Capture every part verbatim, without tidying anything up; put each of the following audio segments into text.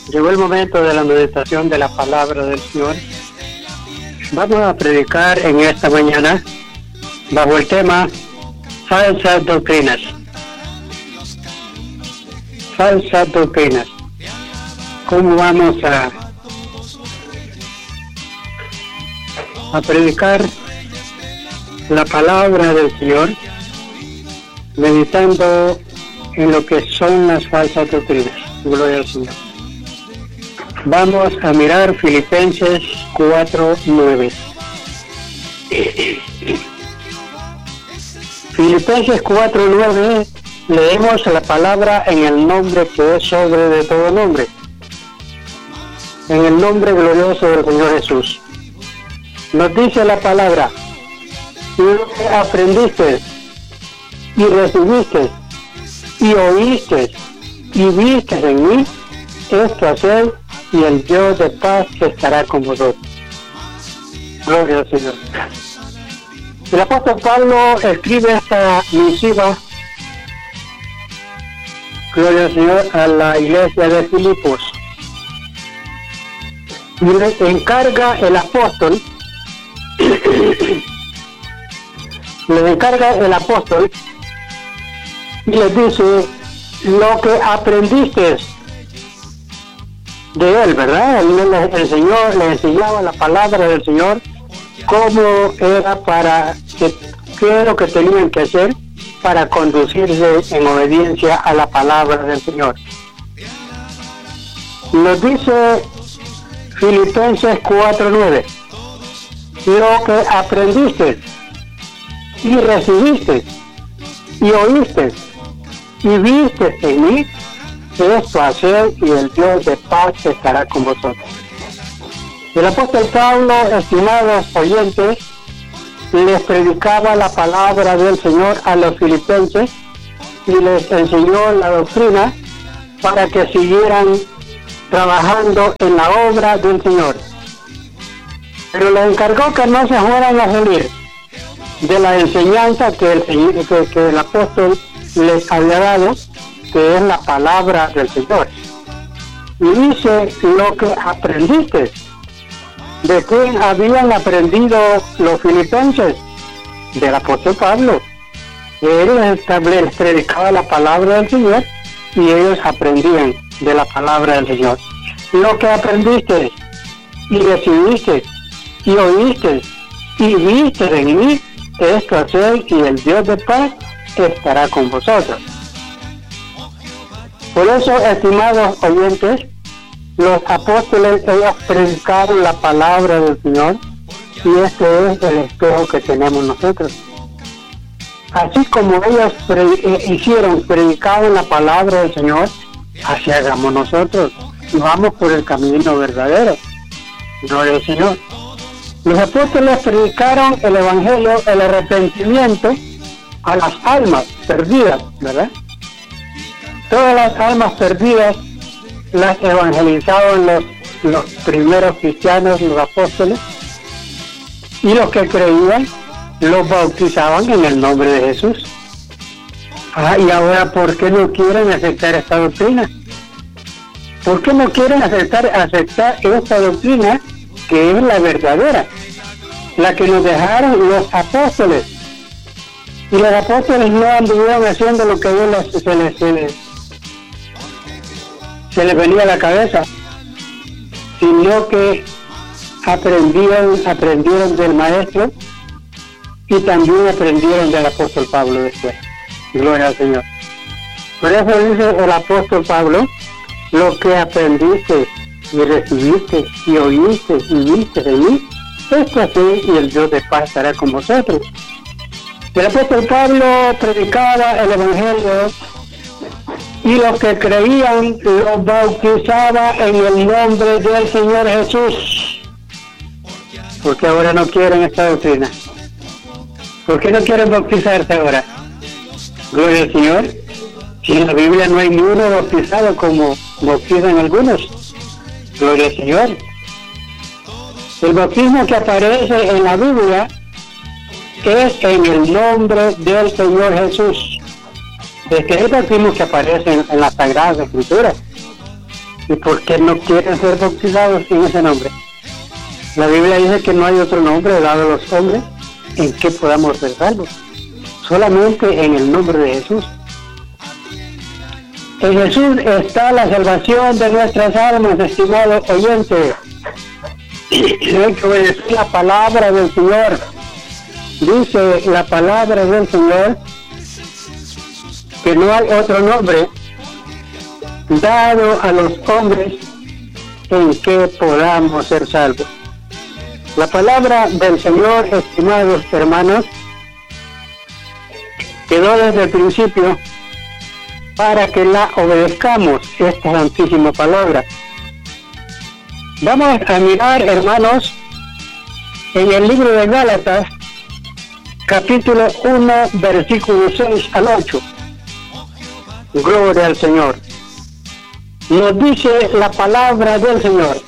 Llegó el momento de la meditación de la palabra del Señor. Vamos a predicar en esta mañana bajo el tema falsas doctrinas. Falsas doctrinas. ¿Cómo vamos a, a predicar la palabra del Señor? Meditando en lo que son las falsas doctrinas. Gloria al Señor. Vamos a mirar Filipenses cuatro nueve. Filipenses cuatro nueve, leemos la palabra en el nombre que es sobre de todo nombre, en el nombre glorioso del Señor Jesús. Nos dice la palabra: y lo que aprendiste y recibiste y oíste y viste en mí, esto hacer, y el Dios de paz estará con vosotros. Gloria al Señor. El apóstol Pablo escribe esta misiva, gloria al Señor, a la iglesia de Filipos, y le encarga el apóstol le encarga el apóstol y les dice: lo que aprendiste de él, ¿verdad? El, el Señor le enseñaba la palabra del Señor, cómo era para, que, qué es lo que tenían que hacer para conducirse en obediencia a la palabra del Señor. Nos dice Filipenses cuatro nueve: lo que aprendiste y recibiste y oíste y viste en mí, esto hacer, y el Dios de paz estará con vosotros. El apóstol Pablo, estimados oyentes, les predicaba la palabra del Señor a los filipenses y les enseñó la doctrina para que siguieran trabajando en la obra del Señor. Pero les encargó que no se fueran a salir de la enseñanza que el, que, que el apóstol les había dado, que es la palabra del Señor. Y dice: lo que aprendiste. ¿De quién habían aprendido los filipenses? Del apóstol Pablo. Él les predicaba la palabra del Señor y ellos aprendían de la palabra del Señor. Lo que aprendiste y recibiste y oíste y viste en mí, esto hacer, y el Dios de paz estará con vosotros. Por eso, estimados oyentes, los apóstoles, ellos predicaron la palabra del Señor, y este es el espejo que tenemos nosotros. Así como ellos pre- eh, hicieron, predicaron la palabra del Señor, así hagamos nosotros, y vamos por el camino verdadero. Gloria al Señor. Los apóstoles predicaron el evangelio, el arrepentimiento a las almas perdidas, ¿verdad? Todas las almas perdidas las evangelizaban los, los primeros cristianos, los apóstoles, y los que creían los bautizaban en el nombre de Jesús. Ah, y ahora, ¿por qué no quieren aceptar esta doctrina? ¿Por qué no quieren aceptar, aceptar esta doctrina que es la verdadera, la que nos dejaron los apóstoles? Y los apóstoles no anduvieron haciendo lo que a ellos les, se, les, se, les, se les venía a la cabeza, sino que aprendieron, aprendieron del maestro, y también aprendieron del apóstol Pablo después. Gloria al Señor. Por eso dice el apóstol Pablo: lo que aprendiste y recibiste y oíste y viste de mí, esto así, y el Dios de paz estará con vosotros. El apóstol Pablo predicaba el evangelio, y los que creían los bautizaba en el nombre del Señor Jesús. ¿Por qué ahora no quieren esta doctrina? ¿Por qué no quieren bautizarse ahora? Gloria al Señor. Si en la Biblia no hay ni uno bautizado como bautizan algunos. Gloria al Señor. El bautismo que aparece en la Biblia es en el nombre del Señor Jesús. Este es el bautismo que aparece en, en las Sagradas Escrituras. ¿Y por qué no quieren ser bautizados en ese nombre? La Biblia dice que no hay otro nombre dado a los hombres en que podamos ser salvos, solamente en el nombre de Jesús. En Jesús está la salvación de nuestras almas, estimado oyente. Hay que obedecer la palabra del Señor. Dice la palabra del Señor que no hay otro nombre dado a los hombres en que podamos ser salvos. La palabra del Señor, estimados hermanos, quedó desde el principio para que la obedezcamos, esta santísima palabra. Vamos a mirar, hermanos, en el libro de Gálatas, capítulo uno, versículos seis al ocho. Gloria al Señor. Nos dice la palabra del Señor.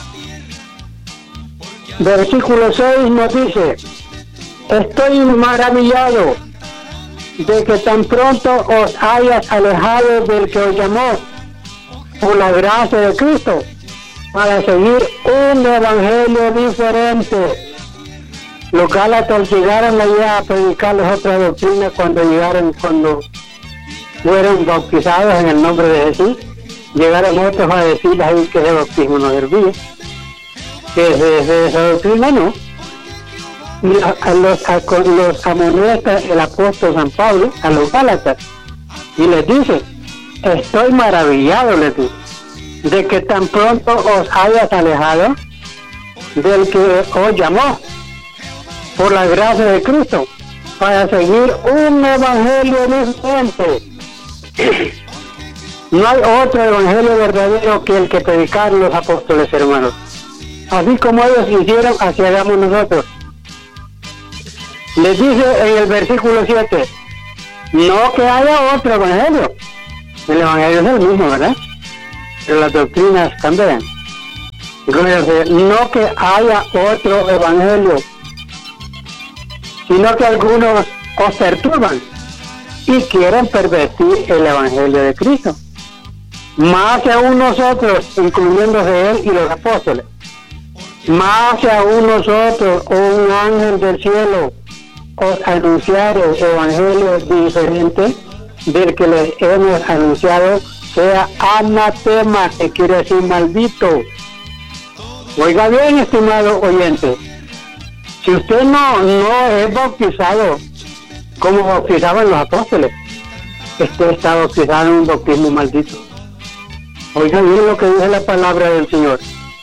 Versículo seis nos dice: estoy maravillado de que tan pronto os hayas alejado del que os llamó por la gracia de Cristo para seguir un evangelio diferente. Los gálatas llegaron allá a predicarles otra doctrina cuando llegaron, cuando fueron bautizados en el nombre de Jesús. Llegaron otros a decirles ahí que ese bautismo no servía, que ese, esa doctrina no. Y a, a los, a, los amonesta el apóstol San Pablo a los gálatas y les dice: estoy maravillado, les dice, de que tan pronto os hayas alejado del que os llamó por la gracia de Cristo para seguir un evangelio diferente. No hay otro evangelio verdadero que el que predicaron los apóstoles, hermanos. Así como ellos hicieron, así hagamos nosotros. Les dice en el versículo siete, no que haya otro evangelio. El evangelio es el mismo, ¿verdad? Pero las doctrinas cambian. No que haya otro evangelio, sino que algunos os perturban y quieren pervertir el evangelio de Cristo. Más que aún nosotros, incluyéndose él y los apóstoles, más que aún nosotros, un ángel del cielo, os anunciar el evangelio diferente del que les hemos anunciado, sea anatema, que quiere decir maldito. Oiga bien, estimado oyente, si usted no, no es bautizado como bautizaban los apóstoles, usted está bautizado en un bautismo maldito. Oiga bien lo que dice la palabra del Señor.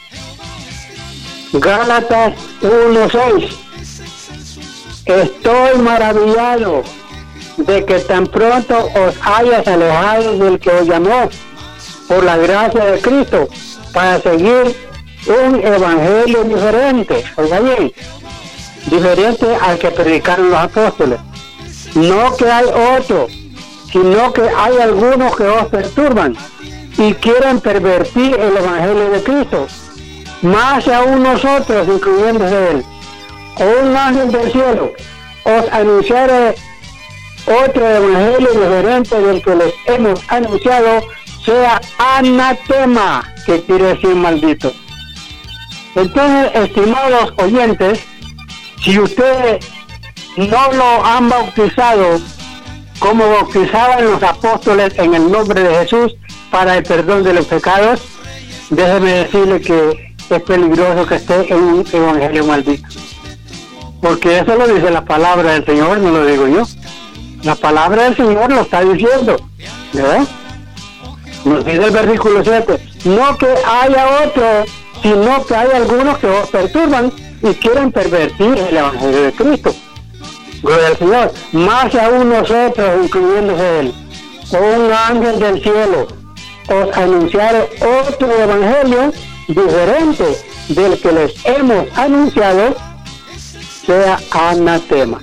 Gálatas uno seis. Estoy maravillado de que tan pronto os hayas alejado del que os llamó por la gracia de Cristo para seguir un evangelio diferente. Oiga bien, diferente al que predicaron los apóstoles. No que hay otro, sino que hay algunos que os perturban y quieren pervertir el evangelio de Cristo. Más aún nosotros, incluyéndose él, o un ángel del cielo, os anunciaré otro evangelio diferente del que les hemos anunciado, sea anatema, que quiere decir maldito. Entonces, estimados oyentes, si ustedes no lo han bautizado como bautizaban los apóstoles en el nombre de Jesús para el perdón de los pecados, déjeme decirle que es peligroso que esté en un evangelio maldito, porque eso lo dice la palabra del Señor, no lo digo yo. La palabra del Señor lo está diciendo, ¿verdad? Nos dice el versículo siete, no que haya otro, sino que hay algunos que os perturban y quieren pervertir el evangelio de Cristo. Gloria al Señor. Más aún nosotros, incluyéndose él, o un ángel del cielo, os anunciaré otro evangelio diferente del que les hemos anunciado, sea anatema.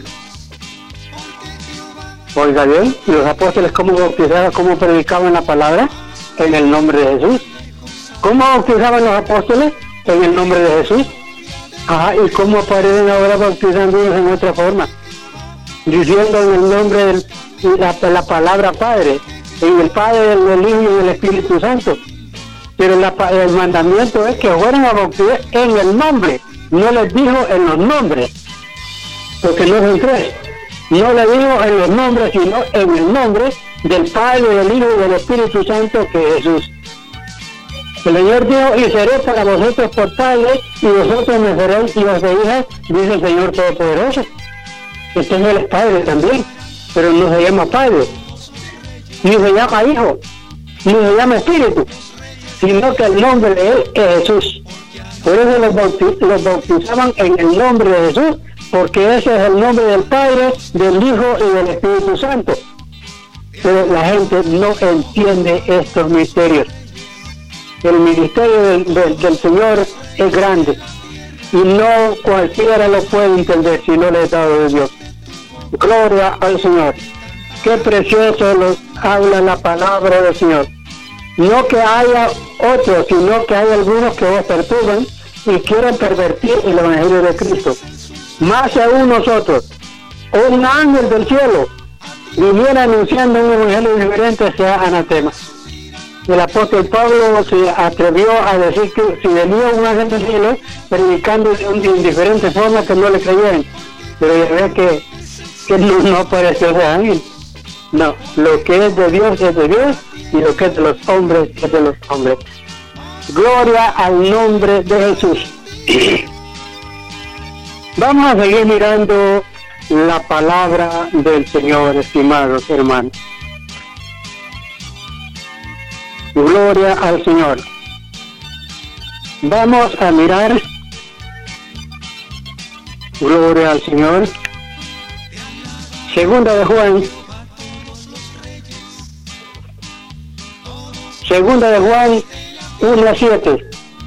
Oiga bien, ¿y los apóstoles cómo bautizaban, cómo predicaban la palabra? En el nombre de Jesús. ¿Cómo bautizaban los apóstoles? En el nombre de Jesús. Ajá, ¿y cómo aparecen ahora bautizándonos en otra forma? Diciendo en el nombre de la, la palabra Padre, en el Padre, del Hijo y del Espíritu Santo. pero la, el mandamiento es que fueran a bautizar en el nombre. No les dijo en los nombres, porque no son tres. No le dijo en los nombres, sino en el nombre del Padre, del Hijo y del Espíritu Santo, que es Jesús. El Señor dijo: y seré para vosotros por padre, y vosotros me seréis hijos e hijas, dice el Señor Todopoderoso. Entonces Él es Padre también, pero no se llama Padre, ni se llama Hijo, ni se llama Espíritu, sino que el nombre de Él es Jesús. Por eso los, bautiz los bautizaban en el nombre de Jesús, porque ese es el nombre del Padre, del Hijo y del Espíritu Santo. Pero la gente no entiende estos misterios. El ministerio del, del, del Señor es grande y no cualquiera lo puede entender si no le es dado de Dios. Gloria al Señor. Qué precioso lo habla la palabra del Señor. No que haya otros, sino que hay algunos que os perturban y quieren pervertir el Evangelio de Cristo. Más aún nosotros, un ángel del cielo viniera anunciando un evangelio diferente, sea anatema. El apóstol Pablo se atrevió a decir que si venía un ángel del cielo predicando de diferentes formas, que no le creyeran. Pero ya ve que, que no, no pareció ese ángel. No, lo que es de Dios es de Dios, y lo que es de los hombres es de los hombres. Gloria al nombre de Jesús. Vamos a seguir mirando la palabra del Señor, estimados hermanos. Gloria al Señor. Vamos a mirar. Gloria al Señor. Segunda de Juan. Segunda de Juan uno a siete.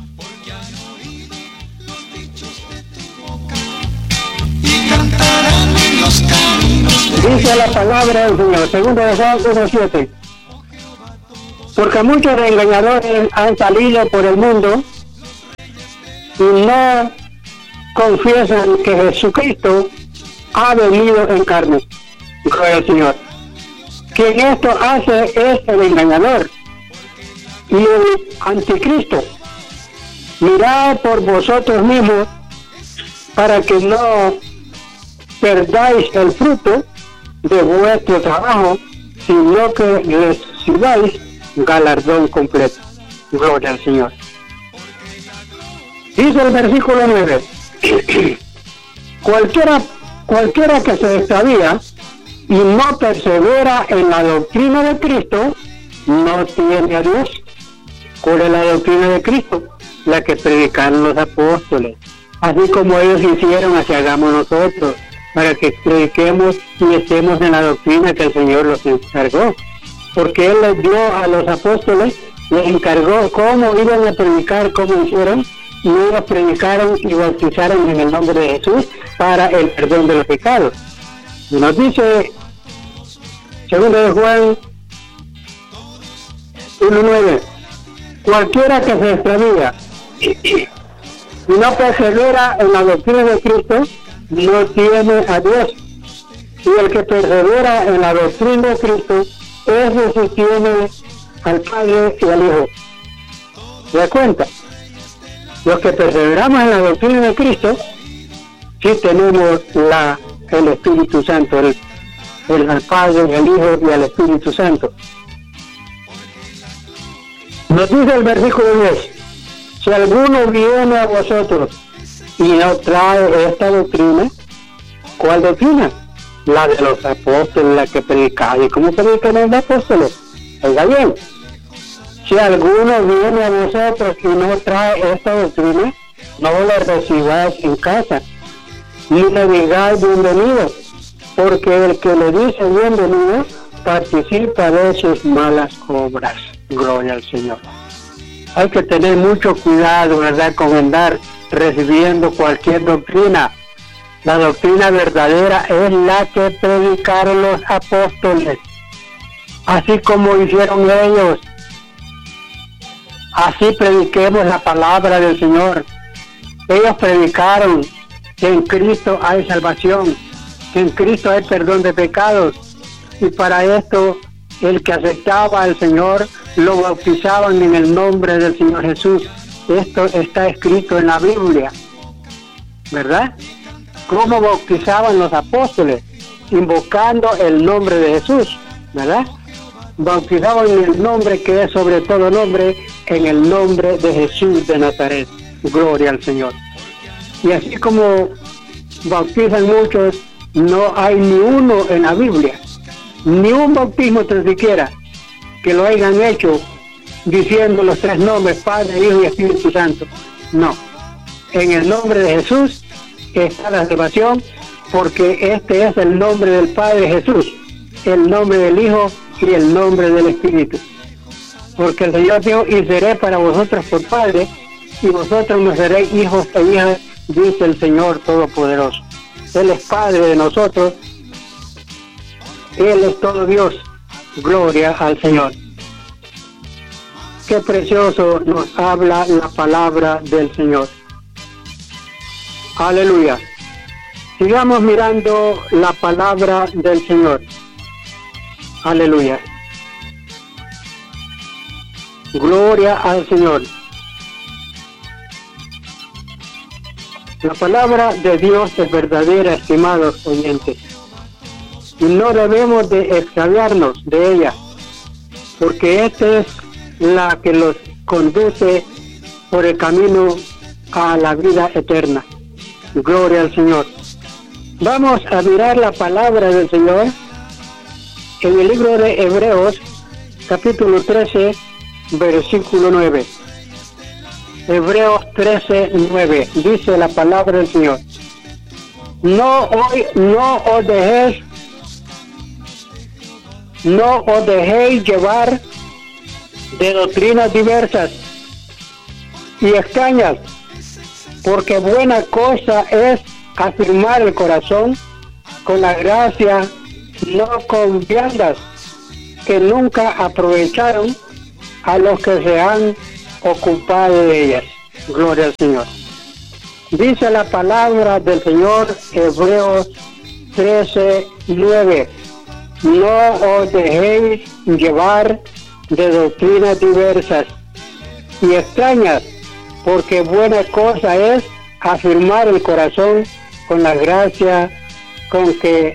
Dice la palabra del Señor. Segunda de Juan uno a siete. Porque muchos engañadores han salido por el mundo y no confiesan que Jesucristo ha venido en carne. Gloria al Señor. Quien esto hace es el engañador y el anticristo. Mirad por vosotros mismos para que no perdáis el fruto de vuestro trabajo, sino que recibáis galardón completo. Gloria al Señor. Dice el versículo nueve. cualquiera, cualquiera que se extravía y no persevera en la doctrina de Cristo, no tiene a Dios. ¿Cuál es la doctrina de Cristo? La que predicaron los apóstoles. Así como ellos hicieron, así hagamos nosotros, para que prediquemos y estemos en la doctrina que el Señor los encargó. Porque Él les dio a los apóstoles, les encargó cómo iban a predicar, cómo hicieron, y ellos predicaron y bautizaron en el nombre de Jesús para el perdón de los pecados. Y nos dice segundo de Juan uno nueve, cualquiera que se extravía y no persevera en la doctrina de Cristo, no tiene a Dios. Y el que persevera en la doctrina de Cristo, ese sí tiene al Padre y al Hijo. ¿Se da cuenta? Los que perseveramos en la doctrina de Cristo, sí tenemos la, el Espíritu Santo, el, el, el Padre, el Hijo y el Espíritu Santo. Nos dice el versículo diez, si alguno viene a vosotros y no trae esta doctrina, ¿cuál doctrina? La de los apóstoles, la que predican. ¿Y cómo predican los apóstoles? Oiga bien, si alguno viene a vosotros y no trae esta doctrina, no la recibáis en casa, ni le digáis bienvenido, porque el que le dice bienvenido participa de sus malas obras. Gloria al Señor. Hay que tener mucho cuidado, ¿verdad?, con andar recibiendo cualquier doctrina. La doctrina verdadera es la que predicaron los apóstoles, así como hicieron ellos. Así prediquemos la palabra del Señor. Ellos predicaron que en Cristo hay salvación, que en Cristo hay perdón de pecados, y para esto El que aceptaba al Señor lo bautizaban en el nombre del Señor Jesús. Esto está escrito en la Biblia, ¿verdad? ¿Cómo bautizaban los apóstoles? Invocando el nombre de Jesús, ¿verdad? Bautizaban en el nombre que es sobre todo nombre, en el nombre de Jesús de Nazaret. Gloria al Señor. Y así como bautizan muchos, no hay ni uno en la Biblia, ni un bautismo tan siquiera que lo hayan hecho diciendo los tres nombres, Padre, Hijo y Espíritu Santo. No, en el nombre de Jesús está la salvación, porque este es el nombre del Padre Jesús, el nombre del Hijo y el nombre del Espíritu. Porque el Señor dijo, y seré para vosotros por Padre, y vosotros me seréis hijos e hijas, dice el Señor Todopoderoso. Él es Padre de nosotros, Él es todo Dios. Gloria al Señor. Qué precioso nos habla la palabra del Señor. Aleluya. Sigamos mirando la palabra del Señor. Aleluya. Gloria al Señor. La palabra de Dios es verdadera, estimados oyentes, y no debemos de extraviarnos de ella, porque esta es la que los conduce por el camino a la vida eterna. Gloria al Señor. Vamos a mirar la palabra del Señor en el libro de Hebreos, capítulo trece, versículo nueve. Hebreos trece, nueve, dice la palabra del Señor. No, hoy, no os dejéis, no os dejéis llevar de doctrinas diversas y extrañas, porque buena cosa es afirmar el corazón con la gracia, no con viandas que nunca aprovecharon a los que se han ocupado de ellas. Gloria al Señor. Dice la palabra del Señor, Hebreos trece, nueve. No os dejéis llevar de doctrinas diversas y extrañas, porque buena cosa es afirmar el corazón con la gracia con que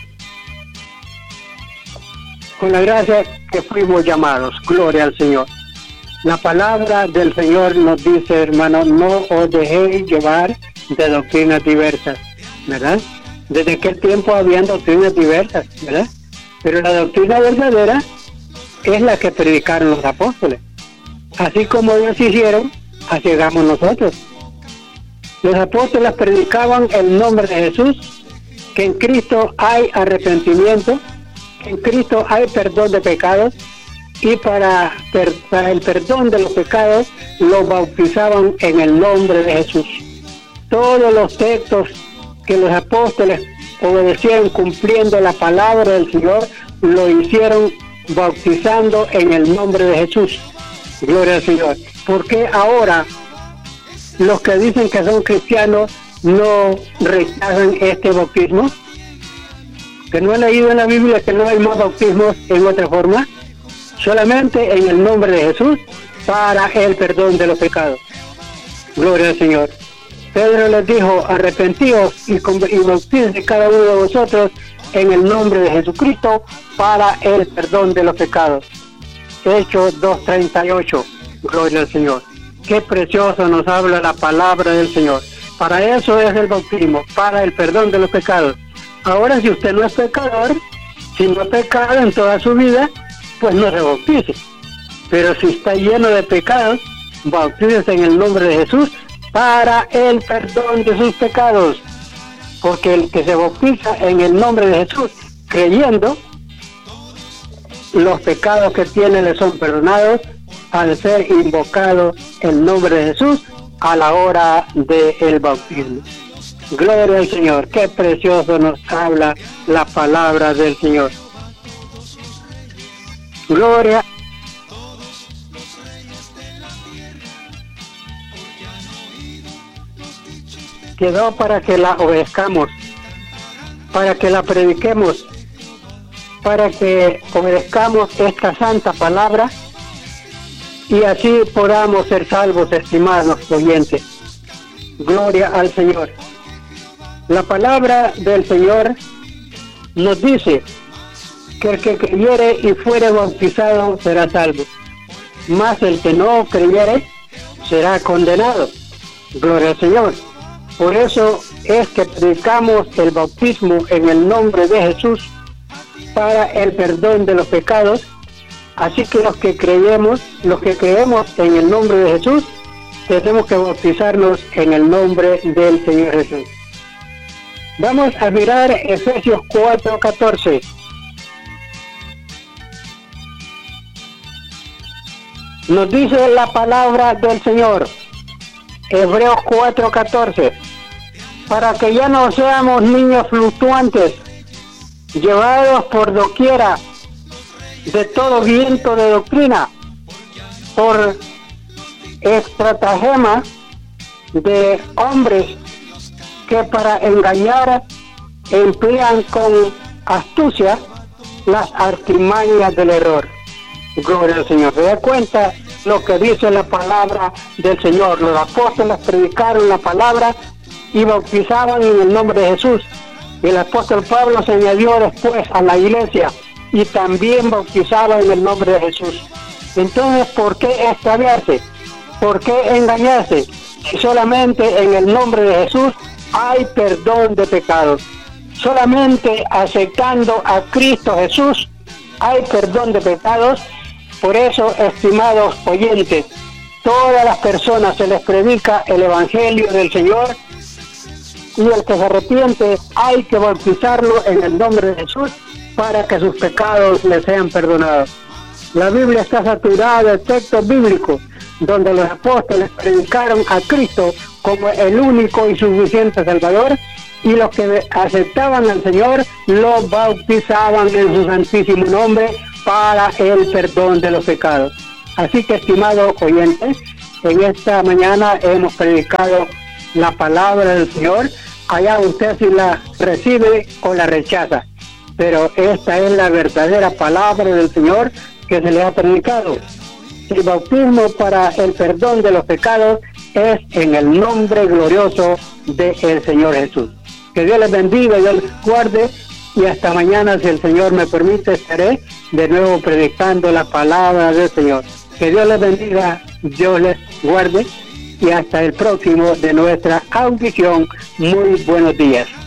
con la gracia que fuimos llamados. Gloria al Señor. La palabra del Señor nos dice, hermano, no os dejéis llevar de doctrinas diversas, ¿verdad? Desde aquel tiempo habían doctrinas diversas, ¿verdad? Pero la doctrina verdadera es la que predicaron los apóstoles. Así como ellos hicieron, así hagamos nosotros. Los apóstoles predicaban el nombre de Jesús, que en Cristo hay arrepentimiento, que en Cristo hay perdón de pecados, y para, per, para el perdón de los pecados los bautizaban en el nombre de Jesús. Todos los textos que los apóstoles obedecieron cumpliendo la palabra del Señor, lo hicieron bautizando en el nombre de Jesús. Gloria al Señor. ¿Por qué ahora los que dicen que son cristianos no rechazan este bautismo? ¿Que no han leído en la Biblia que no hay más bautismos en otra forma? Solamente en el nombre de Jesús para el perdón de los pecados. Gloria al Señor. Pedro les dijo, arrepentíos y, y bautícense cada uno de vosotros en el nombre de Jesucristo para el perdón de los pecados. Hechos dos treinta y ocho. Gloria al Señor. Qué precioso nos habla la palabra del Señor. Para eso es el bautismo, para el perdón de los pecados. Ahora, si usted no es pecador, si no ha pecado en toda su vida, pues no se bautice. Pero si está lleno de pecados, bautícese en el nombre de Jesús para el perdón de sus pecados. Porque el que se bautiza en el nombre de Jesús, creyendo, los pecados que tiene le son perdonados al ser invocado el nombre de Jesús a la hora del bautismo. Gloria al Señor. Qué precioso nos habla la palabra del Señor. Gloria. Quedó para que la obedezcamos, para que la prediquemos, para que obedezcamos esta santa palabra y así podamos ser salvos, estimados oyentes. Gloria al Señor. La palabra del Señor nos dice que el que creyere y fuere bautizado será salvo, mas el que no creyere será condenado. Gloria al Señor. Por eso es que predicamos el bautismo en el nombre de Jesús para el perdón de los pecados. Así que los que creemos, los que creemos en el nombre de Jesús, tenemos que bautizarnos en el nombre del Señor Jesús. Vamos a mirar Efesios cuatro catorce. Nos dice la palabra del Señor, Hebreos cuatro catorce, para que ya no seamos niños fluctuantes, llevados por doquiera de todo viento de doctrina, por estratagema de hombres que para engañar emplean con astucia las artimañas del error. Gloria al Señor. ¿Se da cuenta lo que dice la palabra del Señor? Los apóstoles predicaron la palabra y bautizaban en el nombre de Jesús. El apóstol Pablo se añadió después a la iglesia y también bautizaba en el nombre de Jesús. Entonces, ¿por qué extraviarse? ¿Por qué engañarse? Si solamente en el nombre de Jesús hay perdón de pecados. Solamente aceptando a Cristo Jesús hay perdón de pecados. Por eso, estimados oyentes, todas las personas se les predica el Evangelio del Señor y el que se arrepiente hay que bautizarlo en el nombre de Jesús para que sus pecados le sean perdonados. La Biblia está saturada de textos bíblicos donde los apóstoles predicaron a Cristo como el único y suficiente Salvador, y los que aceptaban al Señor lo bautizaban en su santísimo nombre para el perdón de los pecados. Así que, estimados oyentes, en esta mañana hemos predicado la palabra del Señor. Allá usted si la recibe o la rechaza, pero esta es la verdadera palabra del Señor que se le ha predicado. El bautismo para el perdón de los pecados es en el nombre glorioso del Señor Jesús. Que Dios les bendiga, Dios les guarde, y hasta mañana, si el Señor me permite, estaré de nuevo predicando la palabra del Señor. Que Dios les bendiga, Dios les guarde, y hasta el próximo de nuestra audición. Muy buenos días.